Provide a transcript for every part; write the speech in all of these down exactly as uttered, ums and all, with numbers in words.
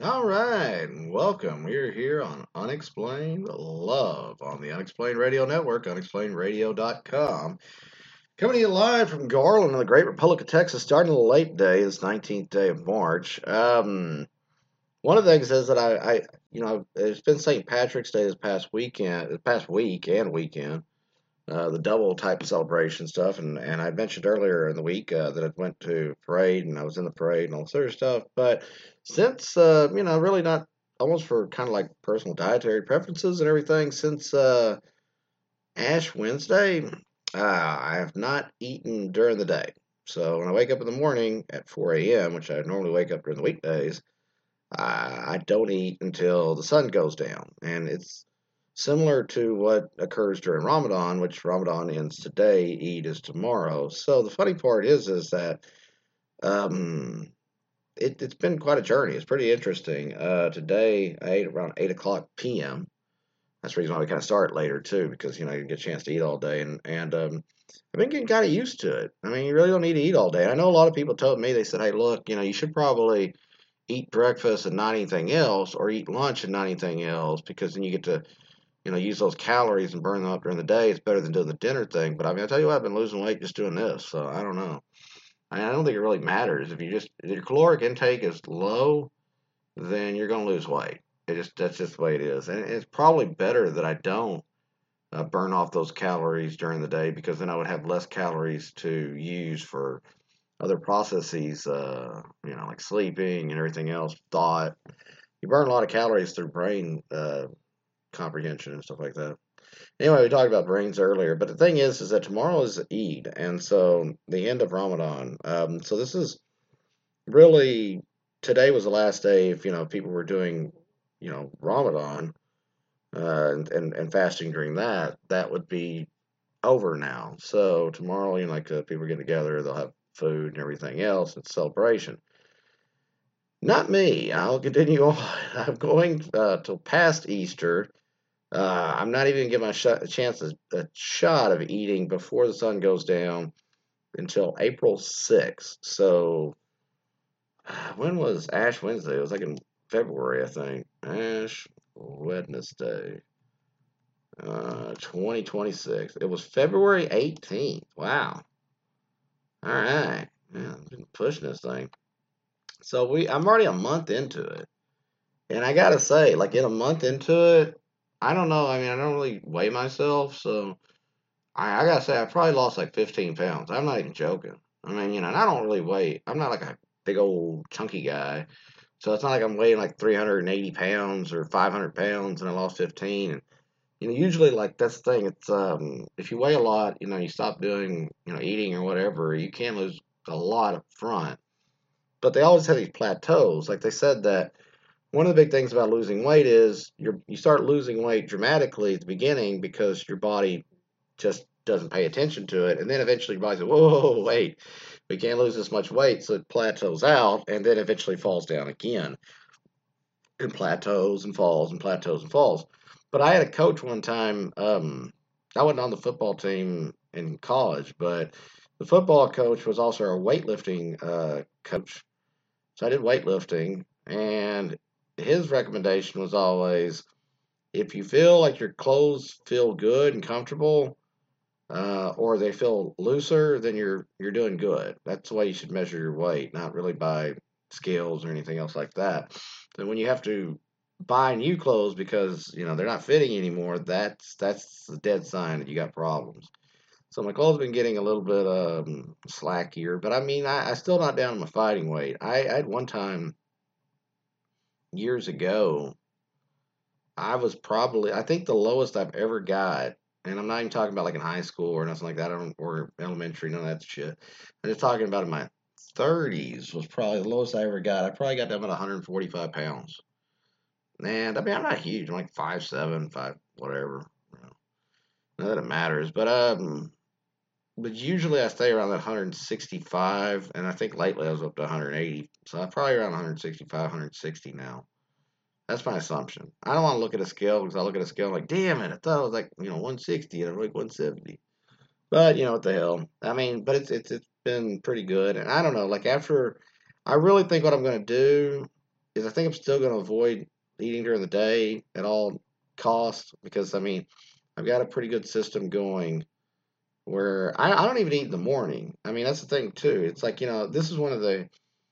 All right, welcome. We're here on Unexplained Love on the Unexplained Radio Network, unexplained radio dot com. Coming to you live from Garland in the Great Republic of Texas, starting a late day, this nineteenth day of March. Um, one of the things is that I, I, you know, it's been Saint Patrick's Day this past weekend, this past week and weekend, uh, the double type of celebration stuff. And, and I mentioned earlier in the week uh, that I went to parade and I was in the parade and all this other stuff. But since, uh, you know, really not almost for kind of like personal dietary preferences and everything, since uh, Ash Wednesday, uh, I have not eaten during the day. So when I wake up in the morning at four a m, which I normally wake up during the weekdays, I, I don't eat until the sun goes down. And it's similar to what occurs during Ramadan, which Ramadan ends today, Eid is tomorrow. So the funny part is, is that um, it, it's been quite a journey. It's pretty interesting. Uh, today I ate around eight o'clock p m. That's the reason why we kind of start later too, because you know you get a chance to eat all day, and and um, I've been getting kind of used to it. I mean, you really don't need to eat all day. I know a lot of people told me they said, "Hey, look, you know, you should probably eat breakfast and not anything else, or eat lunch and not anything else, because then you get to you know, use those calories and burn them up during the day. It's better than doing the dinner thing. But I mean, I tell you what, I've been losing weight just doing this. So I don't know. I, mean, I don't think it really matters. If you just, if your caloric intake is low, then you're going to lose weight. It just, that's just the way it is. And it's probably better that I don't uh, burn off those calories during the day, because then I would have less calories to use for other processes, uh, you know, like sleeping and everything else, thought. You burn a lot of calories through brain uh, comprehension and stuff like that. Anyway, we talked about brains earlier, but the thing is, is that tomorrow is Eid, and so the end of Ramadan. Um, so this is really today was the last day if you know people were doing you know Ramadan uh, and, and and fasting during that. That would be over now. So tomorrow, you know, like uh, people get together, they'll have food and everything else. It's a celebration. Not me. I'll continue on. I'm going uh, till past Easter. Uh, I'm not even giving my sh- a chance a, a shot of eating before the sun goes down until April sixth. So uh, when was Ash Wednesday? It was like in February, I think. Ash Wednesday, uh, twenty twenty-six. It was February eighteenth. Wow. All right. Man, I've been pushing this thing. So we, I'm already a month into it, and I gotta say, like in a month into it, I don't know. I mean, I don't really weigh myself, so I, I gotta say, I probably lost like fifteen pounds. I'm not even joking. I mean, you know, and I don't really weigh. I'm not like a big old chunky guy, so it's not like I'm weighing like three hundred eighty pounds or five hundred pounds and I lost fifteen. And you know, usually like that's the thing. It's um, if you weigh a lot, you know, you stop doing, you know, eating or whatever, you can lose a lot up front. But they always have these plateaus. Like they said that one of the big things about losing weight is you you start losing weight dramatically at the beginning because your body just doesn't pay attention to it. And then eventually your body says, whoa, whoa, whoa, wait, we can't lose this much weight. So it plateaus out and then eventually falls down again. And plateaus and falls and plateaus and falls. But I had a coach one time. Um, I wasn't on the football team in college, but the football coach was also a weightlifting uh, coach. So I did weightlifting. And his recommendation was always if you feel like your clothes feel good and comfortable, uh, or they feel looser, then you're you're doing good. That's the way you should measure your weight, not really by scales or anything else like that. Then when you have to buy new clothes because you know they're not fitting anymore, that's that's the dead sign that you got problems. So my clothes have been getting a little bit um, slackier, but I mean I, I still not down to my fighting weight. I, I had one time years ago. I was probably I think the lowest I've ever got, and I'm not even talking about like in high school or nothing like that, I don't, or elementary, none of that shit. I'm just talking about in my thirties was probably the lowest I ever got. I probably got down about one hundred forty-five pounds. And I mean, I'm not huge. I'm like five seven, five whatever. You know, not that it matters, but um, but usually I stay around that one hundred sixty-five, and I think lately I was up to one hundred eighty. So I'm probably around one hundred sixty-five, one hundred sixty now. That's my assumption. I don't want to look at a scale because I look at a scale and I'm like, damn it, I thought it was like, you know, one sixty and I'm like one seventy. But you know what the hell? I mean, but it's it's it's been pretty good. And I don't know, like after I really think what I'm gonna do is I think I'm still going to avoid eating during the day at all costs because I mean I've got a pretty good system going where I, I don't even eat in the morning. I mean that's the thing too. It's like you know this is one of the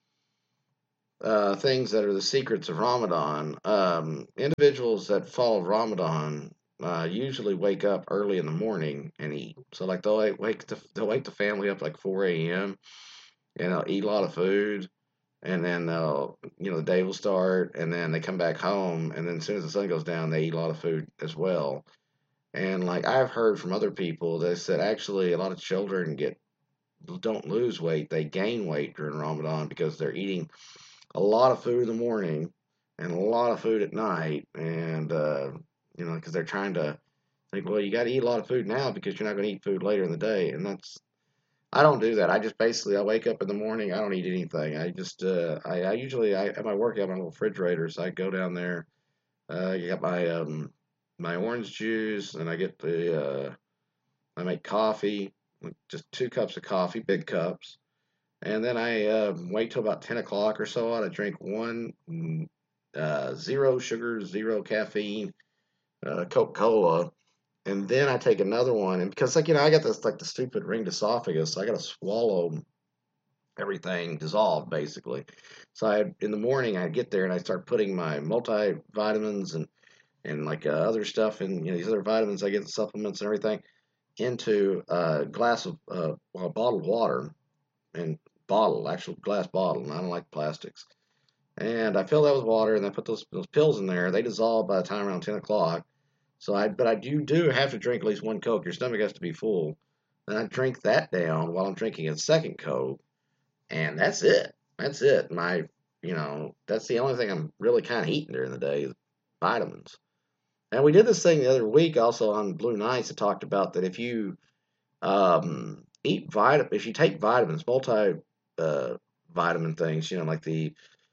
uh, things that are the secrets of Ramadan. Um, individuals that follow Ramadan uh, usually wake up early in the morning and eat. So like they'll wake wake the, they'll wake the family up like four a m and they'll eat a lot of food and then they'll you know the day will start and then they come back home and then as soon as the sun goes down they eat a lot of food as well. And like I've heard from other people that said actually a lot of children get don't lose weight, they gain weight during Ramadan because they're eating a lot of food in the morning and a lot of food at night, and uh, you know, because they're trying to think, well, you got to eat a lot of food now because you're not going to eat food later in the day, and that's I don't do that. I just basically I wake up in the morning, I don't eat anything. I just uh, I, I usually I at my work I have my little refrigerator, so I go down there. Uh, you got my um my orange juice, and I get the uh, I make coffee, just two cups of coffee, big cups. And then I uh, wait till about ten o'clock or so, and I drink one mm, uh, zero sugar, zero caffeine uh, Coca Cola. And then I take another one. And because, like, you know, I got this, like, the stupid ringed esophagus, so I got to swallow everything dissolved, basically. So I, in the morning, I get there and I start putting my multivitamins and, and like, uh, other stuff and, you know, these other vitamins I get, the supplements and everything, into a glass of, uh, well, bottled water and bottle, actual glass bottle, and I don't like plastics. And I fill that with water, and I put those those pills in there. They dissolve by the time around ten o'clock. So I, but I do do have to drink at least one Coke. Your stomach has to be full. Then I drink that down while I'm drinking a second Coke, and that's it. That's it. My, you know, that's the only thing I'm really kind of eating during the day is vitamins. And we did this thing the other week also on Blue Nights that talked about that if you um, eat vitamin, if you take vitamins, multi uh, vitamin things, you know, like the,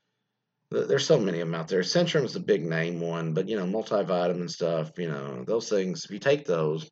the there's so many of them out there. Centrum's the big name one, but you know, multivitamin stuff, you know, those things. If you take those,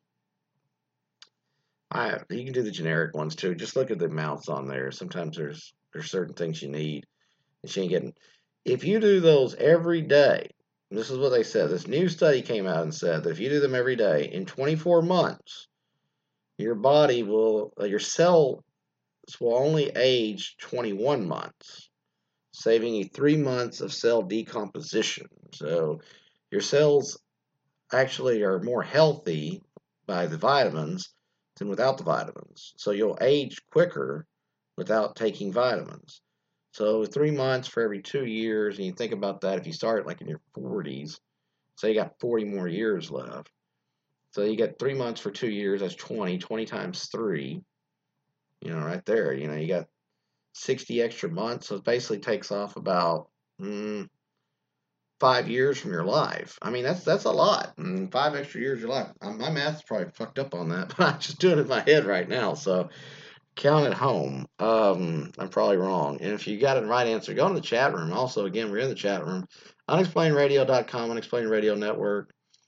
I you can do the generic ones too. Just look at the amounts on there. Sometimes there's there's certain things you need, and she ain't getting. If you do those every day, this is what they said. This new study came out and said that if you do them every day in twenty-four months, your body will, uh, your cells will only age twenty-one months, saving you three months of cell decomposition. So your cells actually are more healthy by the vitamins than without the vitamins. So you'll age quicker without taking vitamins. So three months for every two years, and you think about that if you start like in your forties, so you got forty more years left. So you get three months for two years, that's twenty. twenty times three, you know, right there. You know, you got sixty extra months. So it basically takes off about mm, five years from your life. I mean, that's that's a lot. Mm, five extra years of your life. Um, my math's probably fucked up on that, but I'm just doing it in my head right now. So count at home. Um, I'm probably wrong. And if you got the right answer, go in the chat room. Also, again, we're in the chat room. unexplained radio dot com, Unexplained Radio Network.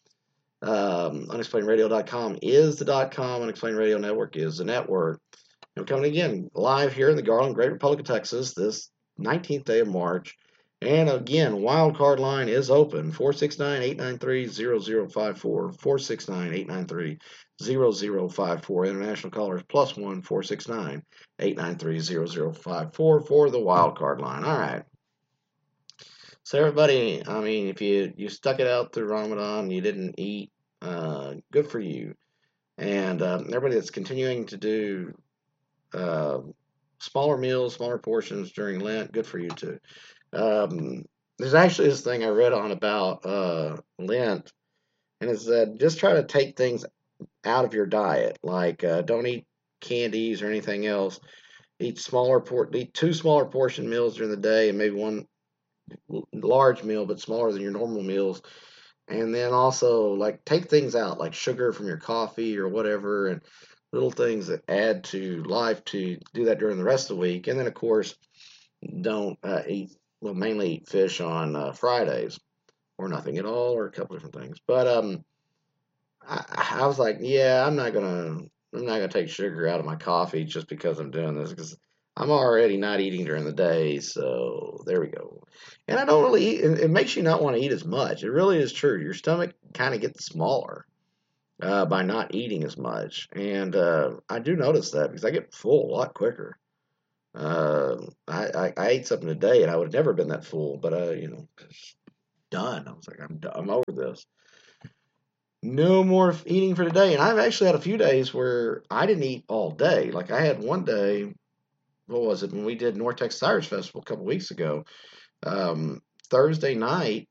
Um, unexplained radio dot com is the dot com. Unexplained Radio Network is the network. I'm coming again live here in the Garland, Great Republic of Texas, this nineteenth day of March. And again, wildcard line is open, four six nine, eight nine three, zero zero five four, four six nine, eight nine three, zero zero five four. International callers plus one, four six nine, eight nine three, zero zero five four for the wildcard line. All right. So everybody, I mean, if you, you stuck it out through Ramadan, you didn't eat, uh, good for you. And um, everybody that's continuing to do uh, smaller meals, smaller portions during Lent, good for you too. Um, there's actually this thing I read on about uh, Lent, and it said just try to take things out of your diet, like uh, don't eat candies or anything else. Eat smaller por- eat two smaller portion meals during the day, and maybe one large meal, but smaller than your normal meals. And then also like take things out, like sugar from your coffee or whatever, and little things that add to life to do that during the rest of the week. And then of course, don't uh, eat well, mainly eat fish on uh, Fridays or nothing at all, or a couple different things. But um, I, I was like, yeah, I'm not gonna, I'm not gonna take sugar out of my coffee just because I'm doing this because I'm already not eating during the day, so there we go. And I don't really eat, it, it makes you not want to eat as much. It really is true. Your stomach kind of gets smaller uh, by not eating as much. And uh, I do notice that because I get full a lot quicker. Uh, I, I, I ate something today and I would have never been that full, but uh, you know, done. I was like, I'm, I'm over this. No more eating for today. And I've actually had a few days where I didn't eat all day. Like I had one day, what was it, when we did North Texas Irish Festival a couple weeks ago. Um, Thursday night,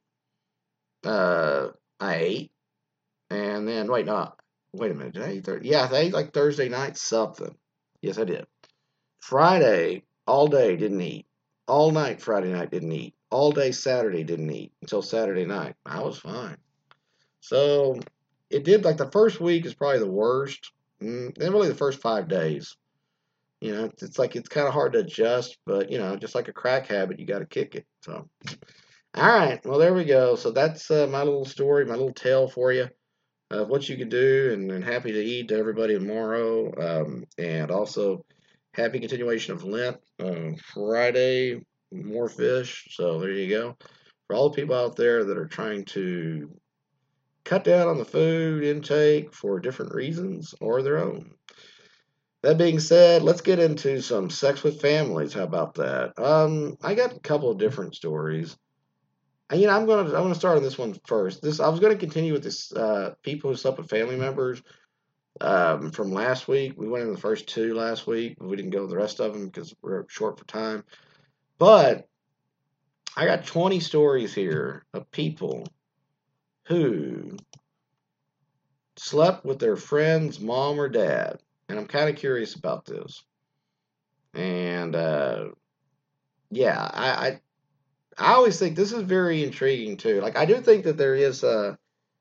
uh, I ate, and then wait, no, wait a minute, did I eat Thursday? Yeah, I ate like Thursday night something. Yes, I did. Friday, all day didn't eat. All night Friday night didn't eat. All day Saturday didn't eat until Saturday night. I was fine. So it did like the first week is probably the worst. Mm, then really the first five days. You know, it's like it's kind of hard to adjust, but you know, just like a crack habit, you got to kick it. So, all right, well there we go. So that's uh, my little story, my little tale for you of what you can do, and, and happy to eat to everybody tomorrow, um, and also happy continuation of Lent. Uh, Friday, more fish. So there you go. For all the people out there that are trying to cut down on the food intake for different reasons or their own. That being said, let's get into some sex with families. How about that? Um, I got a couple of different stories. And, you know, I'm gonna I'm gonna start on this one first. This I was gonna continue with this uh, people who slept with family members um, from last week. We went in the first two last week. We didn't go the rest of them because we're short for time. But I got twenty stories here of people who slept with their friend's mom or dad, and I'm kind of curious about this. And uh, yeah, I, I I always think this is very intriguing too. Like I do think that there is a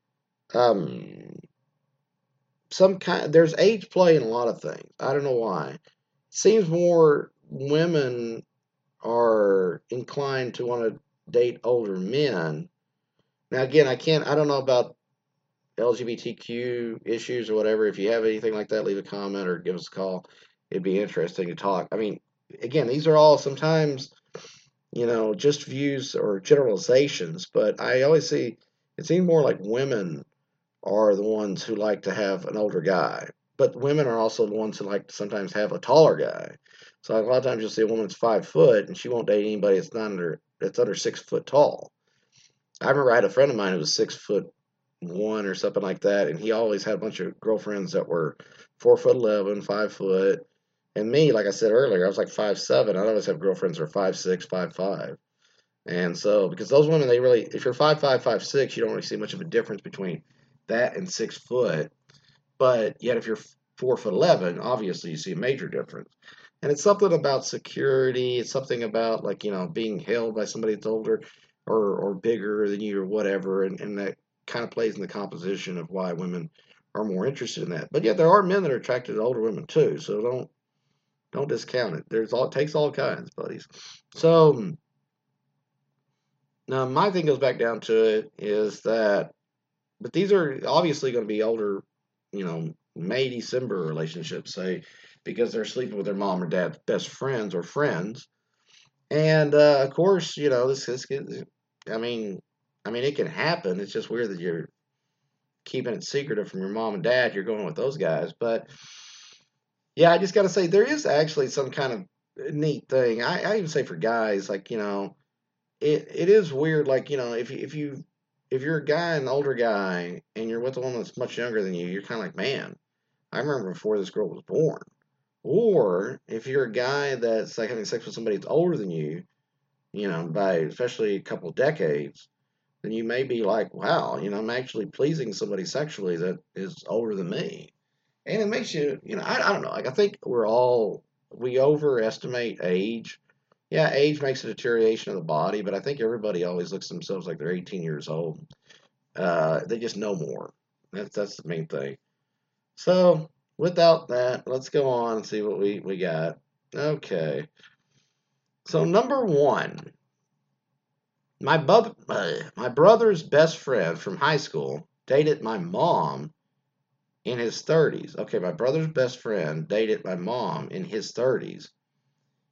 um some kind there's age play in a lot of things. I don't know why. It seems more women are inclined to want to date older men. Now again, I can't I don't know about L G B T Q issues or whatever. If you have anything like that, leave a comment or give us a call. It'd be interesting to talk. I mean, again, these are all sometimes you know, just views or generalizations, but I always see it seems more like women are the ones who like to have an older guy, but women are also the ones who like to sometimes have a taller guy. So like a lot of times you'll see a woman's five foot and she won't date anybody that's not under that's under six foot tall. I remember I had a friend of mine who was six foot one or something like that, and he always had a bunch of girlfriends that were four foot eleven, five foot. And me, like I said earlier, I was like five seven. I always have girlfriends who are five six, five five. And so, because those women, they really, if you're five five, five six, you don't really see much of a difference between that and six foot. But yet, if you're four foot eleven, obviously you see a major difference. And it's something about security. It's something about like you know being held by somebody that's older or or bigger than you or whatever, and, and that kind of plays in the composition of why women are more interested in that. But yet, there are men that are attracted to older women too. So don't don't discount it. There's all it takes all kinds, buddies. So now my thing goes back down to it is that, but these are obviously going to be older, you know, May December relationships, say, because they're sleeping with their mom or dad's best friends or friends, and uh, of course, you know, this is, I mean, I mean, it can happen. It's just weird that you're keeping it secretive from your mom and dad. You're going with those guys, but yeah, I just got to say there is actually some kind of neat thing. I, I even say for guys, like you know, it it is weird. Like you know, if you if you if you're a guy, an older guy, and you're with a woman that's much younger than you, you're kind of like, man, I remember before this girl was born. Or if you're a guy that's like having sex with somebody that's older than you, you know, by especially a couple of decades, then you may be like, wow, you know, I'm actually pleasing somebody sexually that is older than me. And it makes you, you know, I, I don't know. Like, I think we're all, we overestimate age. Yeah, age makes a deterioration of the body, but I think everybody always looks at themselves like they're eighteen years old. Uh, they just know more. That's, that's the main thing. So, without that, let's go on and see what we, we got. Okay. So, number one, my, bu- uh, my brother's best friend from high school dated my mom in his thirties. Okay, my brother's best friend dated my mom in his thirties.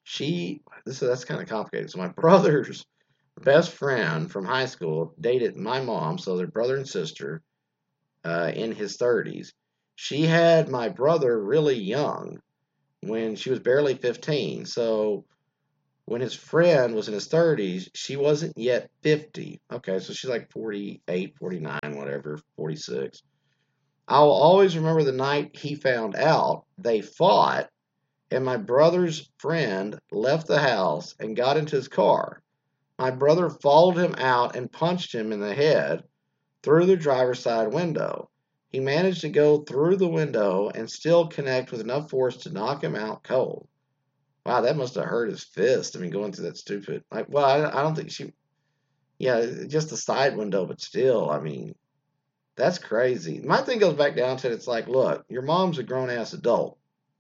She, this is, that's kind of complicated. So my brother's best friend from high school dated my mom, so they're brother and sister, uh, in his thirties. She had my brother really young when she was barely fifteen. So when his friend was in his thirties, she wasn't yet fifty. Okay, so she's like forty-eight, forty-nine, whatever, forty-six. I'll always remember the night he found out. They fought, and my brother's friend left the house and got into his car. My brother followed him out and punched him in the head through the driver's side window. He managed to go through the window and still connect with enough force to knock him out cold. Wow, that must have hurt his fist. I mean, going through that stupid, like, well, I, I don't think she, yeah, just the side window, but still, I mean, that's crazy. My thing goes back down to it's like, look, your mom's a grown ass adult.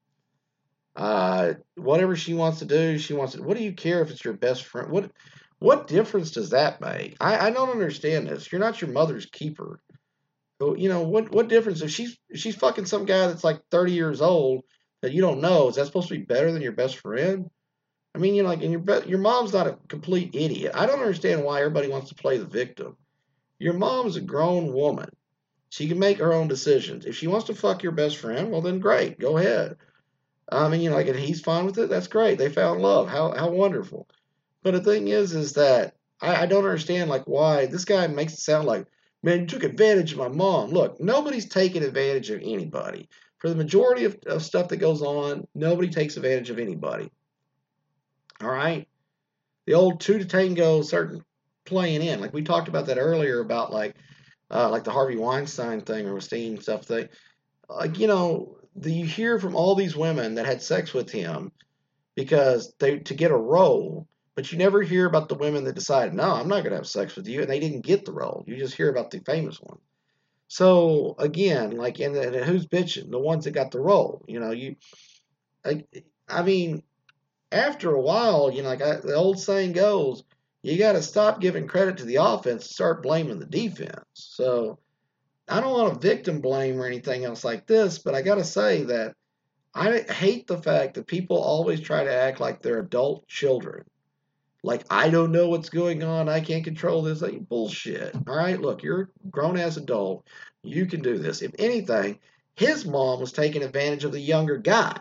Uh, whatever she wants to do, she wants to. What do you care if it's your best friend? What, what difference does that make? I, I don't understand this. You're not your mother's keeper. So, you know, what, what difference if she's if she's fucking some guy that's like thirty years old that you don't know? Is that supposed to be better than your best friend? I mean, you know, like, and your your mom's not a complete idiot. I don't understand why everybody wants to play the victim. Your mom's a grown woman. She can make her own decisions. If she wants to fuck your best friend, well, then great, go ahead. I mean, you know, like, and he's fine with it. That's great. They found love. How how wonderful. But the thing is, is that I, I don't understand like why this guy makes it sound like, man, you took advantage of my mom. Look, nobody's taking advantage of anybody. For the majority of, of stuff that goes on, nobody takes advantage of anybody. All right. The old two to tango certain playing in. Like we talked about that earlier about like uh, like the Harvey Weinstein thing or Weinstein stuff thing. Like, you know, the, you hear from all these women that had sex with him because they to get a role, but you never hear about the women that decided, no, I'm not going to have sex with you, and they didn't get the role. You just hear about the famous one. So again, like, and, and who's bitching? The ones that got the role. You know, you, I, I mean, after a while, you know, like I, the old saying goes, you got to stop giving credit to the offense and start blaming the defense. So I don't want to victim blame or anything else like this, but I got to say that I hate the fact that people always try to act like they're adult children. Like, I don't know what's going on. I can't control this. Like, bullshit. All right, look, you're a grown ass adult. You can do this. If anything, his mom was taking advantage of the younger guy.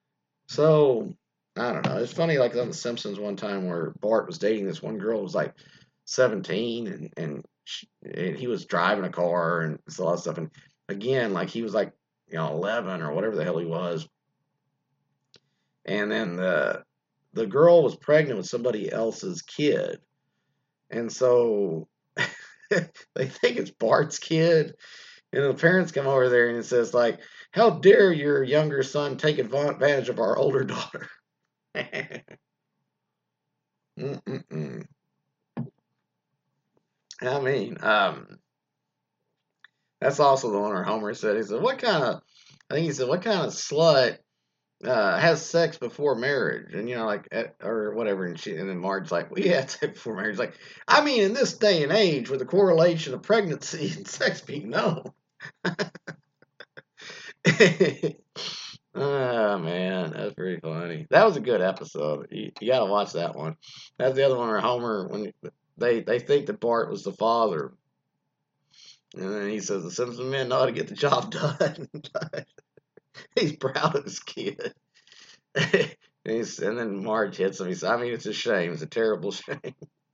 So, I don't know. It's funny, like on The Simpsons one time where Bart was dating this one girl who was like seventeen and, and, she, and he was driving a car and a lot of stuff. And again, like he was like, you know, eleven or whatever the hell he was. And then the the girl was pregnant with somebody else's kid. And so they think it's Bart's kid. And the parents come over there and it says, like, how dare your younger son take advantage of our older daughter? Mm-mm-mm. I mean, um, that's also the one where Homer said, he said, what kind of, I think he said, what kind of slut uh, has sex before marriage, and you know, like, at, or whatever, and she, and then Marge's like, "We had sex before marriage." Like, I mean, in this day and age, with the correlation of pregnancy and sex being known. Oh man, that's pretty funny. That was a good episode. You, you got to watch that one. That's the other one where Homer, when they they think that Bart was the father, and then he says the Simpson men know how to get the job done. He's proud of his kid. and, he's, and then Marge hits him. He says, I mean, it's a shame. It's a terrible shame.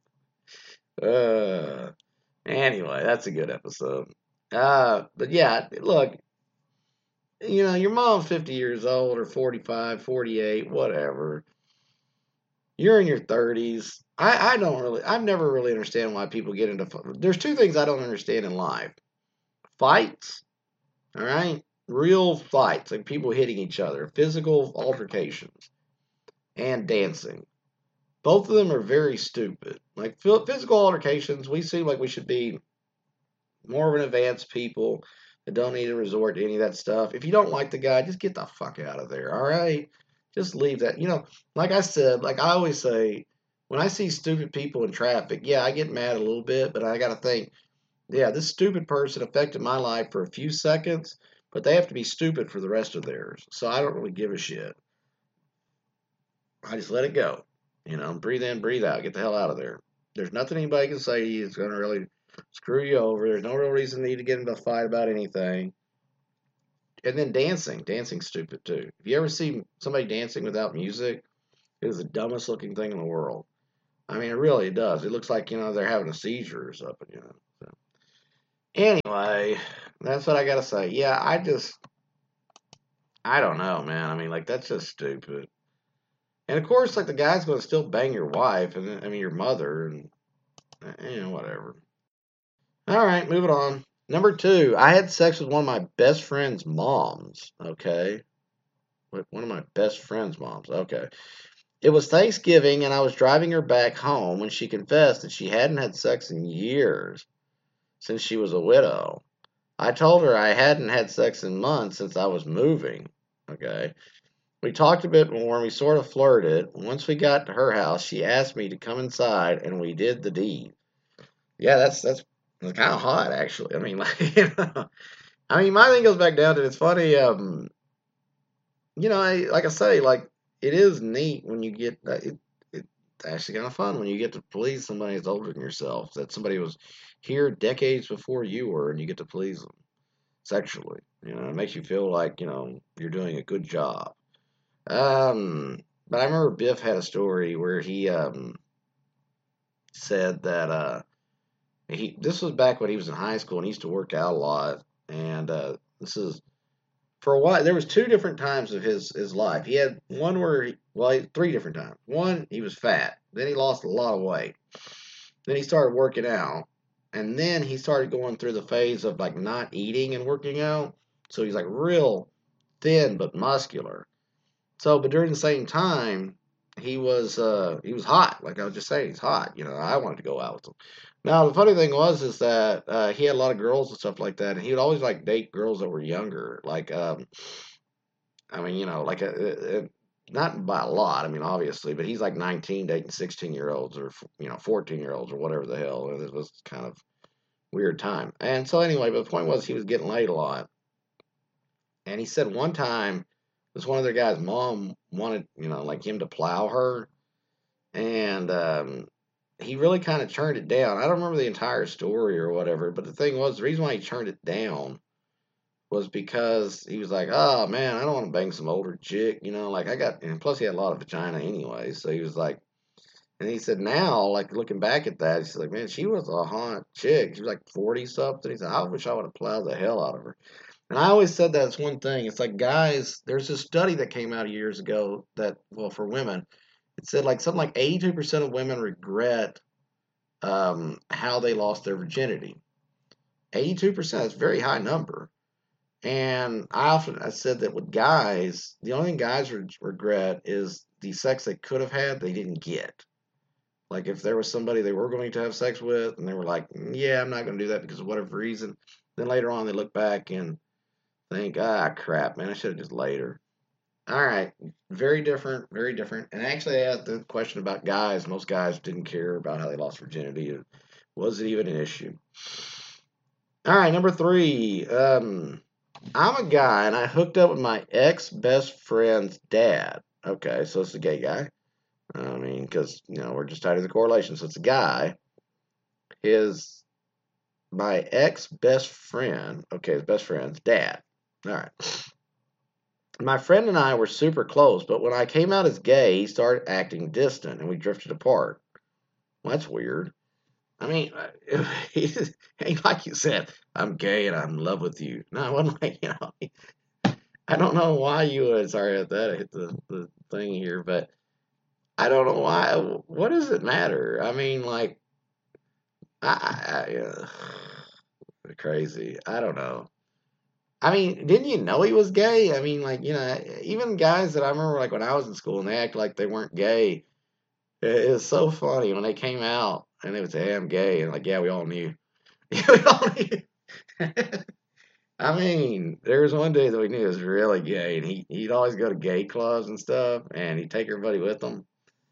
Uh, anyway, that's a good episode. Uh, but yeah, look, you know, your mom's fifty years old or forty-five, forty-eight, whatever. You're in your thirties. I, I don't really, I've never really understand why people get into, there's two things I don't understand in life. Fights, all right? Real fights, like people hitting each other, physical altercations, and dancing. Both of them are very stupid. Like physical altercations, we seem like we should be more of an advanced people that don't need to resort to any of that stuff. If you don't like the guy, just get the fuck out of there, all right? Just leave that. You know, like I said, like I always say, when I see stupid people in traffic, yeah, I get mad a little bit, but I got to think, yeah, this stupid person affected my life for a few seconds, but they have to be stupid for the rest of theirs. So I don't really give a shit. I just let it go. You know, breathe in, breathe out, get the hell out of there. There's nothing anybody can say to you that's going to really screw you over. There's no real reason to need to get into a fight about anything. And then dancing. Dancing's stupid too. If you ever see somebody dancing without music, it is the dumbest looking thing in the world. I mean, it really does. It looks like, you know, they're having a seizure or something, you know. So, anyway, that's what I got to say. Yeah, I just, I don't know, man. I mean, like, that's just stupid. And of course, like, the guy's going to still bang your wife, and I mean, your mother, and, you know, whatever. All right, moving on. Number two, I had sex with one of my best friend's moms. Okay. One of my best friend's moms. Okay. It was Thanksgiving, and I was driving her back home when she confessed that she hadn't had sex in years since she was a widow. I told her I hadn't had sex in months since I was moving. Okay. We talked a bit more and we sort of flirted. Once we got to her house, she asked me to come inside and we did the deed. Yeah, that's that's, that's kind of hot actually. I mean, like, you know, I mean, my thing goes back down to it's funny. Um, you know, I, like I say, like it is neat when you get uh, it. It's actually kind of fun when you get to please somebody that's older than yourself. That somebody was here decades before you were, and you get to please them sexually. You know, it makes you feel like you know you're doing a good job. Um, but I remember Biff had a story where he um said that uh he this was back when he was in high school and he used to work out a lot, and uh, this is for a while. There was two different times of his his life. He had one where he, well, he- three different times. One, he was fat. Then he lost a lot of weight. Then he started working out, and then he started going through the phase of like not eating and working out. So he's like real thin but muscular. So, but during the same time, he was uh he was hot. Like I was just saying, he's hot. You know, I wanted to go out with him. Now the funny thing was is that uh, he had a lot of girls and stuff like that, and he would always like date girls that were younger. Like um, I mean, you know, like a, a, a- not by a lot. I mean, obviously, but he's like nineteen dating sixteen year olds or you know fourteen year olds or whatever the hell. It was kind of weird time. And so anyway, but the point was he was getting laid a lot, and he said one time this one other guy's mom wanted you know like him to plow her, and um, he really kind of turned it down. I don't remember the entire story or whatever, but the thing was, the reason why he turned it down was because he was like, "Oh man, I don't want to bang some older chick, you know." Like I got, and plus he had a lot of vagina anyway, so he was like, and he said now, like looking back at that, he's like, "Man, she was a hot chick. She was like forty something." He said, "I wish I would have plowed the hell out of her." And I always said that's one thing. It's like guys, there's this study that came out years ago that, well, for women, it said like something like eighty-two percent of women regret um, how they lost their virginity. eighty-two percent, that's a very high number. And I often I said that with guys, the only thing guys re- regret is the sex they could have had they didn't get. Like if there was somebody they were going to have sex with and they were like, "Mm, yeah, I'm not going to do that because of whatever reason." Then later on they look back and think, ah, crap, man, I should have just laid her. All right, very different, very different. And actually, I asked the question about guys. Most guys didn't care about how they lost virginity. It wasn't even an issue. All right, number three. Um, I'm a guy and I hooked up with my ex best friend's dad. Okay, so it's a gay guy. I mean, because, you know, we're just tied to the correlation. So it's a guy. His, my ex best friend, okay, his best friend's dad. All right. My friend and I were super close, but when I came out as gay, he started acting distant and we drifted apart. Well, that's weird. I mean, uh, he, ain't like you said, I'm gay and I'm in love with you. No, it wasn't like, you know, I don't know why you would. Sorry about that. I hit the, the thing here, but I don't know why. What does it matter? I mean, like, I, I uh, crazy. I don't know. I mean, didn't you know he was gay? I mean, like, you know, even guys that I remember, like, when I was in school and they act like they weren't gay. It, it was so funny when they came out and they would say, hey, I'm gay. And, like, yeah, we all knew. Yeah, we all knew. I mean, there was one day that we knew he was really gay, and he, he'd always go to gay clubs and stuff, and he'd take everybody with him.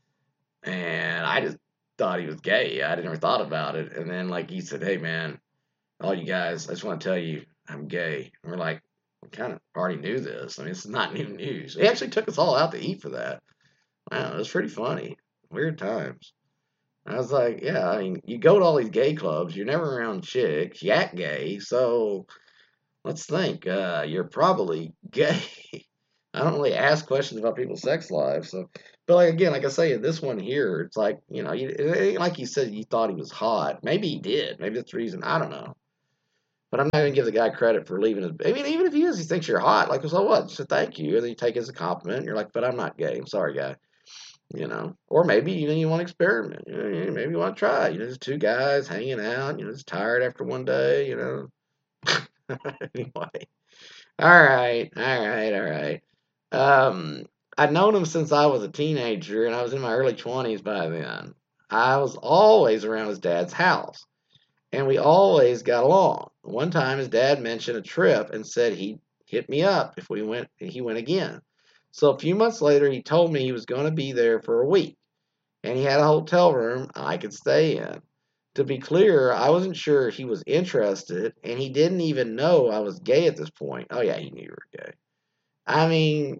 And I just thought he was gay. I never thought about it. And then, like, he said, hey, man, all you guys, I just want to tell you I'm gay. And we're like, we kind of already knew this. I mean, it's not new news. He actually took us all out to eat for that. Wow, it was pretty funny. Weird times. I was like, yeah, I mean, you go to all these gay clubs, you're never around chicks, you act gay, so let's think. Uh, you're probably gay. I don't really ask questions about people's sex lives, so. But like again, like I say, this one here, it's like you know, you, it ain't like you said you thought he was hot. Maybe he did. Maybe that's the reason. I don't know. But I'm not gonna give the guy credit for leaving his. I mean, even if he is, he thinks you're hot. Like, so what? So thank you, and then you take it as a compliment. And you're like, but I'm not gay. I'm sorry, guy. You know, or maybe you know you want to experiment. You know, maybe you want to try. You know, just two guys hanging out. You know, just tired after one day. You know. Anyway, all right, all right, all right. Um, I'd known him since I was a teenager, and I was in my early twenties by then. I was always around his dad's house, and we always got along. One time, his dad mentioned a trip and said he'd hit me up if we went. He went again. So a few months later, he told me he was going to be there for a week, and he had a hotel room I could stay in. To be clear, I wasn't sure he was interested, and he didn't even know I was gay at this point. Oh yeah, he knew you were gay. I mean,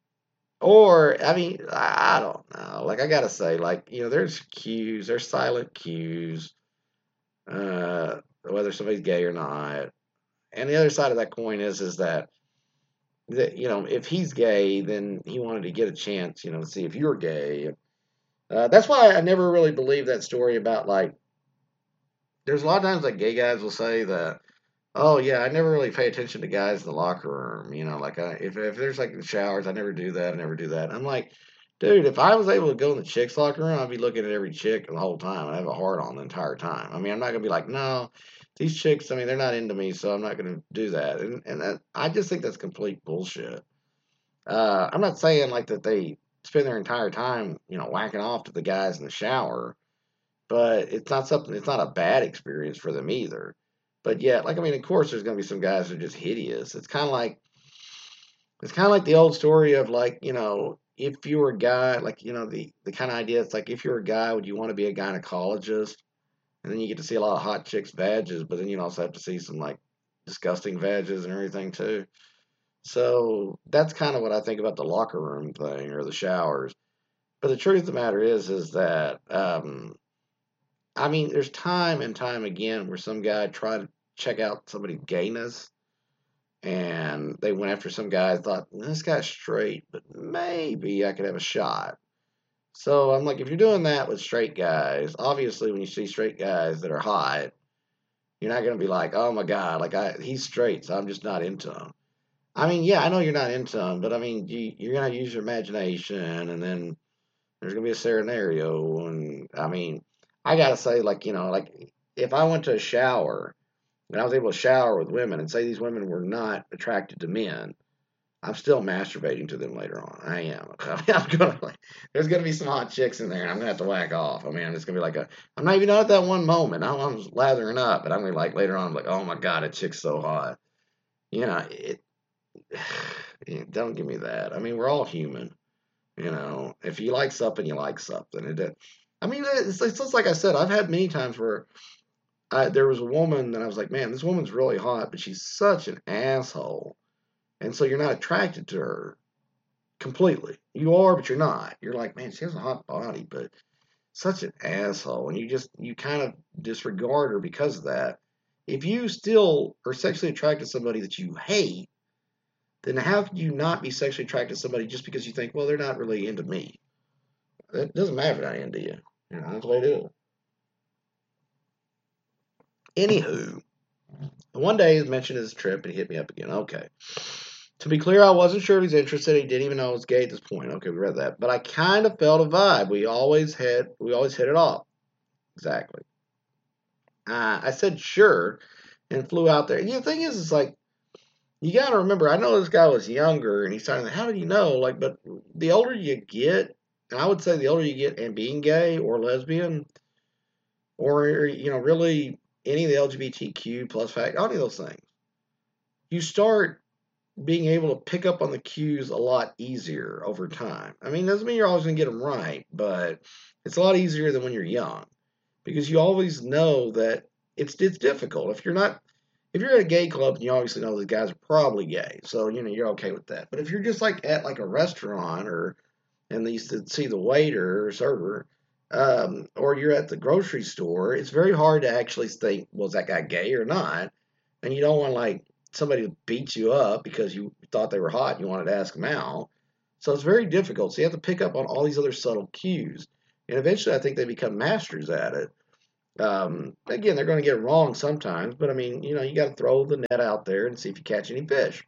or I mean, I I don't know. Like I gotta say, like you know, there's cues, there's silent cues, uh, whether somebody's gay or not. And the other side of that coin is is that that you know, if he's gay, then he wanted to get a chance, you know, to see if you're gay. Uh, that's why I never really believed that story about like. There's a lot of times like gay guys will say that, oh yeah, I never really pay attention to guys in the locker room. You know, like I, if if there's like showers, I never do that. I never do that. I'm like, dude, if I was able to go in the chicks locker room, I'd be looking at every chick the whole time. I have a heart on the entire time. I mean, I'm not gonna be like, no, these chicks. I mean, they're not into me, so I'm not gonna do that. And and that, I just think that's complete bullshit. Uh, I'm not saying like that they spend their entire time, you know, whacking off to the guys in the shower, but it's not something. It's not a bad experience for them either. But yet, like I mean, of course, there's going to be some guys that are just hideous. It's kind of like it's kind of like the old story of like you know, if you were a guy, like you know, the the kind of idea. It's like if you were a guy, would you want to be a gynecologist? And then you get to see a lot of hot chicks' vages, but then you also have to see some like disgusting vages and everything too. So that's kind of what I think about the locker room thing or the showers. But the truth of the matter is, is that um, I mean, there's time and time again where some guy tried to check out somebody's gayness, and they went after some guy. Thought this guy's straight, but maybe I could have a shot. So I'm like, if you're doing that with straight guys, obviously when you see straight guys that are hot, you're not gonna be like, oh my god, like I he's straight, so I'm just not into him. I mean, yeah, I know you're not into him, but I mean, you, you're gonna use your imagination, and then there's gonna be a scenario, and I mean, I gotta say, like you know, like if I went to a shower and I was able to shower with women, and say these women were not attracted to men, I'm still masturbating to them later on. I am. I'm gonna like, there's gonna be some hot chicks in there, and I'm gonna have to whack off. I mean, I'm just gonna be like a. I'm not even at that one moment. I'm, I'm lathering up, but I'm gonna like later on, I'm like, oh my god, a chick's so hot. You know, it. Don't give me that. I mean, we're all human. You know, if you like something, you like something. It, I mean, it's, it's just like I said. I've had many times where I, there was a woman that I was like, man, this woman's really hot, but she's such an asshole, and so you're not attracted to her completely. You are, but you're not. You're like, man, she has a hot body, but such an asshole, and you just you kind of disregard her because of that. If you still are sexually attracted to somebody that you hate, then how could you not be sexually attracted to somebody just because you think, well, they're not really into me? It doesn't matter if they're not into you. You know, that's the way to do it. Anywho, one day he mentioned his trip and he hit me up again. Okay. To be clear, I wasn't sure if he's interested. He didn't even know I was gay at this point. Okay, we read that. But I kind of felt a vibe. We always had we always hit it off. Exactly. Uh, I said sure and flew out there. And the thing is, it's like you got to remember. I know this guy was younger, and he's starting. How did he know? Like, but the older you get, and I would say the older you get, and being gay or lesbian, or you know, really any of the L G B T Q plus fact, any of those things, you start being able to pick up on the cues a lot easier over time. I mean, doesn't mean you're always going to get them right, but it's a lot easier than when you're young because you always know that it's it's difficult. If you're not if you're at a gay club and you obviously know these guys are probably gay, so you know you're okay with that. But if you're just like at like a restaurant or and you used to see the waiter or server, um, or you're at the grocery store, it's very hard to actually think, was that guy gay or not? And you don't want like somebody to beat you up because you thought they were hot and you wanted to ask them out. So it's very difficult. So you have to pick up on all these other subtle cues. And eventually I think they become masters at it. Um, again, they're going to get it wrong sometimes, but I mean, you know, you got to throw the net out there and see if you catch any fish.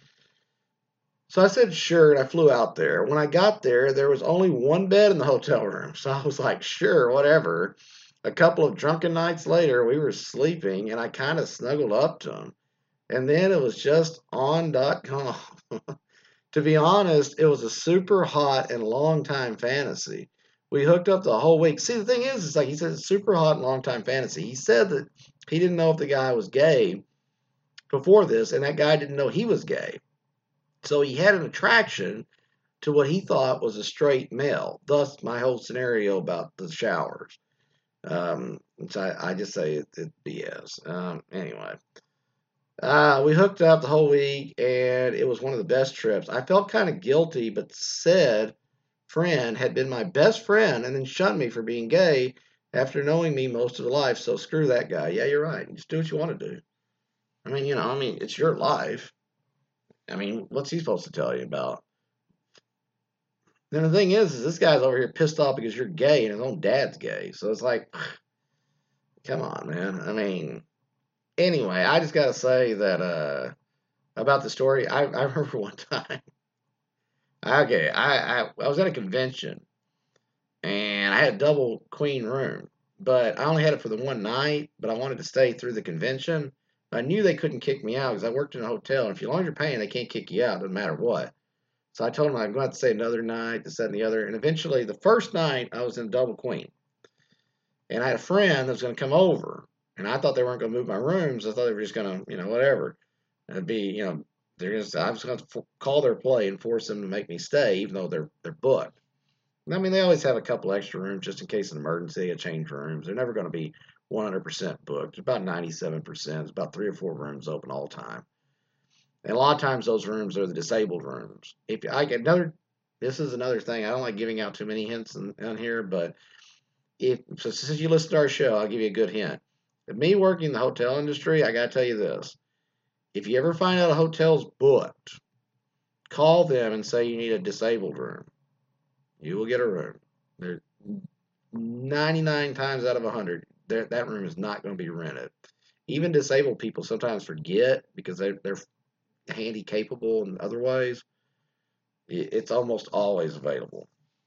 So I said, sure, and I flew out there. When I got there, there was only one bed in the hotel room. So I was like, sure, whatever. A couple of drunken nights later, we were sleeping, and I kind of snuggled up to him. And then it was just on dot com. To be honest, it was a super hot and long time fantasy. We hooked up the whole week. See, the thing is, it's like he said, it's super hot and long time fantasy. He said that he didn't know if the guy was gay before this, and that guy didn't know he was gay. So he had an attraction to what he thought was a straight male. Thus, my whole scenario about the showers. Um, which I, I just say it's it B S. Um, anyway, uh, we hooked up the whole week, and it was one of the best trips. I felt kind of guilty, but said friend had been my best friend and then shunned me for being gay after knowing me most of the life. So screw that guy. Yeah, you're right. Just do what you want to do. I mean, you know, I mean, it's your life. I mean, what's he supposed to tell you about? Then the thing is, is this guy's over here pissed off because you're gay and his own dad's gay. So it's like, come on, man. I mean, anyway, I just got to say that uh, about the story. I, I remember one time. Okay, I, I I was at a convention and I had a double queen room, but I only had it for the one night. But I wanted to stay through the convention. I knew they couldn't kick me out because I worked in a hotel, and if you long as you're paying, they can't kick you out, doesn't matter what. So I told them I'm going to have to stay another night, this, that, and the other. And eventually, the first night, I was in double queen. And I had a friend that was going to come over. And I thought they weren't going to move my rooms. I thought they were just going to, you know, whatever. It'd be, you know, they're just, I was going to call their play and force them to make me stay, even though they're they're booked. And I mean, they always have a couple extra rooms just in case of an emergency, a change rooms. They're never going to be one hundred percent booked. It's about ninety-seven percent. It's about three or four rooms open all the time. And a lot of times those rooms are the disabled rooms. If I get another, this is another thing. I don't like giving out too many hints in, in here, but if so since you listen to our show, I'll give you a good hint. With me working in the hotel industry, I got to tell you this. If you ever find out a hotel's booked, call them and say you need a disabled room. You will get a room. They're ninety-nine times out of one hundred, that room is not going to be rented. Even disabled people sometimes forget because they, they're handy capable in other ways. It's almost always available.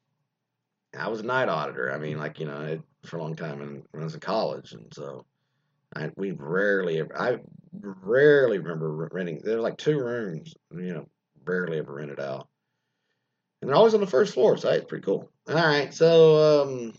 I was a night auditor. I mean, like, you know, it, for a long time in, when I was in college, and so I, we rarely ever, I rarely remember renting. There were like two rooms, you know, rarely ever rented out. And they're always on the first floor, so it's pretty cool. All right, so, um,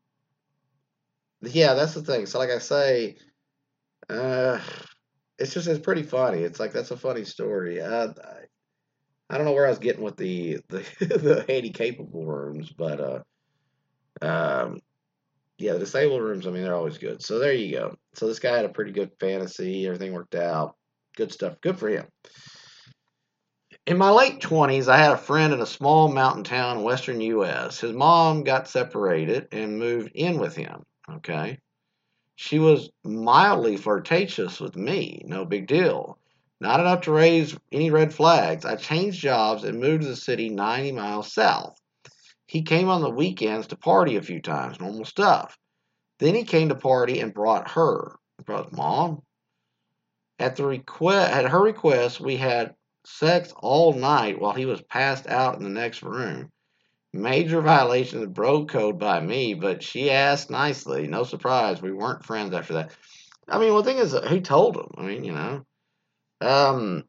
yeah, that's the thing. So, like I say, uh, it's just, it's pretty funny. It's like, that's a funny story. Uh, I, I don't know where I was getting with the, the, the handy capable rooms, but, uh, um, yeah, the disabled rooms, I mean, they're always good. So there you go. So this guy had a pretty good fantasy. Everything worked out. Good stuff. Good for him. In my late twenties, I had a friend in a small mountain town in western U S. His mom got separated and moved in with him. Okay. She was mildly flirtatious with me. No big deal. Not enough to raise any red flags. I changed jobs and moved to the city ninety miles south. He came on the weekends to party a few times, normal stuff. Then he came to party and brought her. Brought his mom. At the request, at her request, we had sex all night while he was passed out in the next room. Major violation of the bro code by me, but she asked nicely. No surprise, we weren't friends after that. I mean, one thing is, who told him? I mean, you know. Um.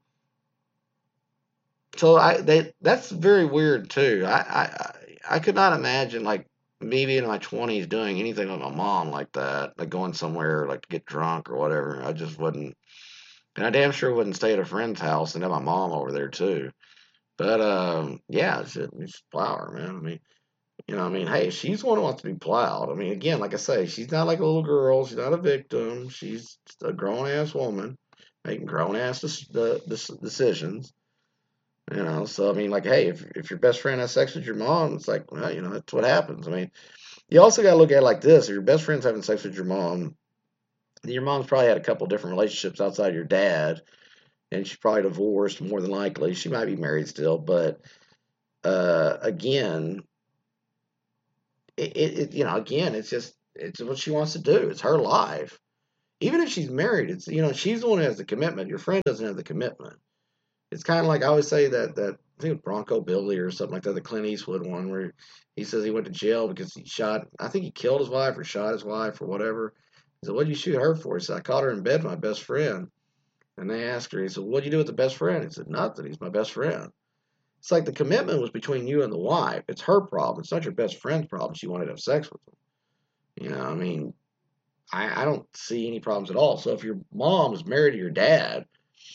So I they that's very weird too. I I I could not imagine like me being in my twenties doing anything with my mom like that, like going somewhere like to get drunk or whatever. I just wouldn't. And I damn sure wouldn't stay at a friend's house and have my mom over there too. But um, yeah, it's, it's flower, man. I mean, you know, I mean, hey, she's the one who wants to be plowed. I mean, again, like I say, she's not like a little girl. She's not a victim. She's a grown ass woman making grown ass des- decisions. You know, so I mean, like, hey, if if your best friend has sex with your mom, it's like, well, you know, that's what happens. I mean, you also got to look at it like this: if your best friend's having sex with your mom, your mom's probably had a couple different relationships outside your dad, and she's probably divorced more than likely. She might be married still, but uh, again, it, it, it you know, again, it's just it's what she wants to do. It's her life. Even if she's married, it's you know, she's the one who has the commitment. Your friend doesn't have the commitment. It's kind of like I always say that that I think it was Bronco Billy or something like that, the Clint Eastwood one, where he says he went to jail because he shot. I think he killed his wife or shot his wife or whatever. He said, "What did you shoot her for?" He said, "I caught her in bed with my best friend." And they asked her, he said, "What'd you do with the best friend?" He said, "Nothing. He's my best friend." It's like the commitment was between you and the wife. It's her problem. It's not your best friend's problem. She wanted to have sex with him. You know, I mean, I, I don't see any problems at all. So if your mom is married to your dad,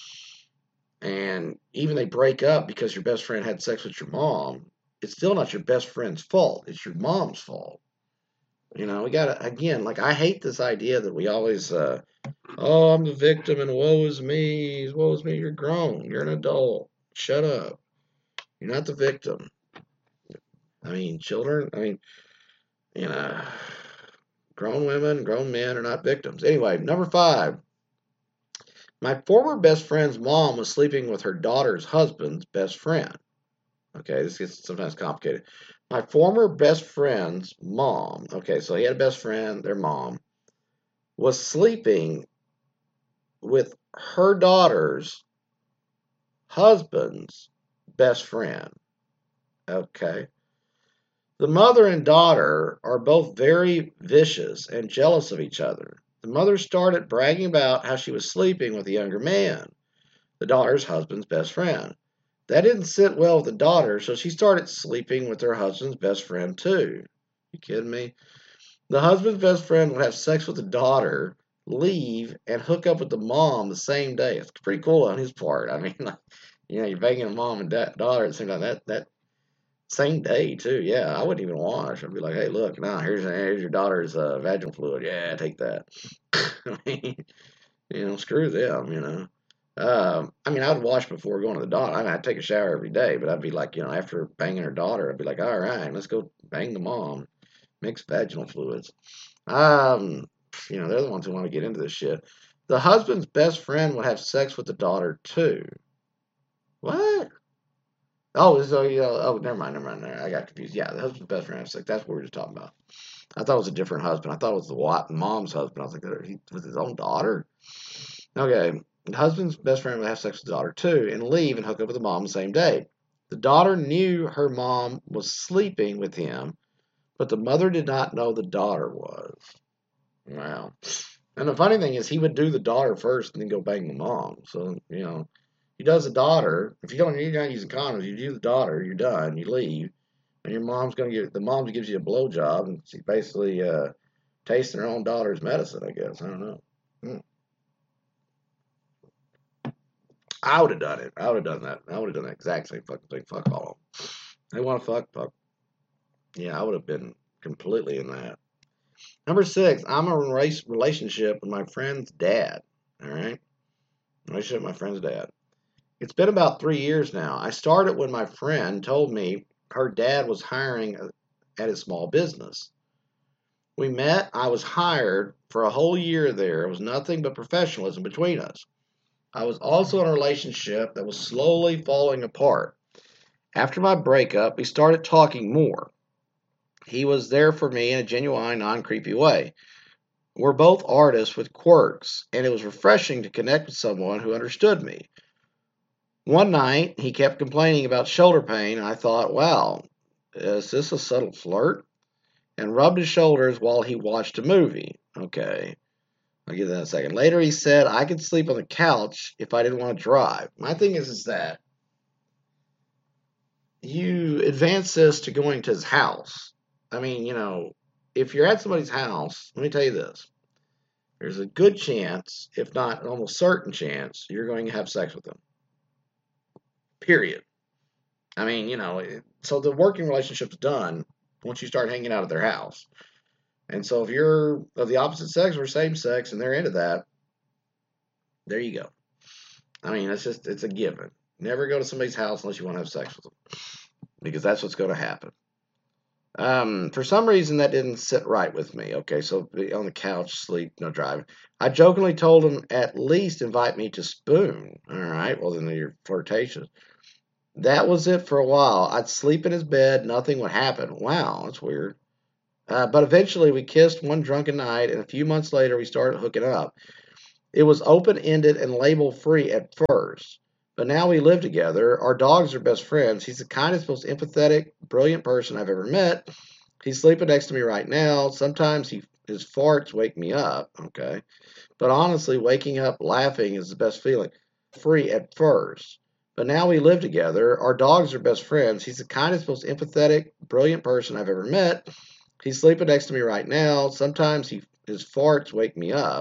and even they break up because your best friend had sex with your mom, it's still not your best friend's fault. It's your mom's fault. You know, we gotta again, like I hate this idea that we always, uh, oh, I'm the victim and woe is me, woe is me. You're grown. You're an adult. Shut up. You're not the victim. I mean, children. I mean, you know, grown women, grown men are not victims. Anyway, number five. My former best friend's mom was sleeping with her daughter's husband's best friend. Okay, this gets sometimes complicated. My former best friend's mom, okay, so he had a best friend, their mom, was sleeping with her daughter's husband's best friend. Okay. The mother and daughter are both very vicious and jealous of each other. The mother started bragging about how she was sleeping with a younger man, the daughter's husband's best friend. That didn't sit well with the daughter, so she started sleeping with her husband's best friend too. You kidding me? The husband's best friend would have sex with the daughter, leave, and hook up with the mom the same day. It's pretty cool on his part. I mean, like, you know, you're banging a mom and da- daughter at the same time. That that same day too. Yeah, I wouldn't even wash. I'd be like, hey, look, now here's here's your daughter's uh, vaginal fluid. Yeah, take that. I mean, you know, screw them. You know. Um, I mean, I'd wash before going to the daughter. I mean, I'd take a shower every day, but I'd be like, you know, after banging her daughter, I'd be like, all right, let's go bang the mom, mix vaginal fluids. Um, you know, they're the ones who want to get into this shit. The husband's best friend would have sex with the daughter too. What? Oh, so you know, oh, never mind, never mind. Never mind. I got confused. Yeah, the husband's best friend has sex. That's what we were just talking about. I thought it was a different husband. I thought it was the wife, mom's husband. I was like, he with his own daughter. Okay, the husband's best friend would have sex with the daughter too, and leave and hook up with the mom the same day. The daughter knew her mom was sleeping with him, but the mother did not know the daughter was. Wow. And the funny thing is, he would do the daughter first and then go bang the mom. So, you know, he does the daughter. If you don't, you're not using condoms, you do the daughter, you're done, you leave. And your mom's going to give, the mom gives you a blowjob, and she's basically uh, tasting her own daughter's medicine, I guess. I don't know. Hmm. I would have done it. I would have done that. I would have done the exact same fucking thing. Fuck all of them. They want to fuck, fuck. Yeah, I would have been completely in that. Number six, I'm in a relationship with my friend's dad. All right? Relationship with my friend's dad. It's been about three years now. I started when my friend told me her dad was hiring at his small business. We met. I was hired for a whole year there. It was nothing but professionalism between us. I was also in a relationship that was slowly falling apart. After my breakup, we started talking more. He was there for me in a genuine, non creepy way. We're both artists with quirks, and it was refreshing to connect with someone who understood me. One night, he kept complaining about shoulder pain, and I thought, wow, is this a subtle flirt? And rubbed his shoulders while he watched a movie. Okay, I'll give that in a second. Later, he said I could sleep on the couch if I didn't want to drive. My thing is, is that you advance this to going to his house. I mean, you know, if you're at somebody's house, let me tell you this. There's a good chance, if not an almost certain chance, you're going to have sex with them. Period. I mean, you know, it, so the working relationship's done once you start hanging out at their house. And so if you're of the opposite sex or same sex and they're into that, there you go. I mean, it's just, it's a given. Never go to somebody's house unless you want to have sex with them, because that's what's going to happen. Um, for some reason, that didn't sit right with me. Okay, so be on the couch, sleep, no driving. I jokingly told him at least invite me to spoon. All right, well, then you're flirtatious. That was it for a while. I'd sleep in his bed, nothing would happen. Wow, that's weird. Uh, but eventually, we kissed one drunken night, and a few months later, we started hooking up. It was open ended and label free at first, but now we live together. Our dogs are best friends. He's the kindest, most empathetic, brilliant person I've ever met. He's sleeping next to me right now. Sometimes he his farts wake me up, okay? But honestly, waking up laughing is the best feeling. Free at first, but now we live together. Our dogs are best friends. He's the kindest, most empathetic, brilliant person I've ever met. He's sleeping next to me right now. Sometimes he his farts wake me up.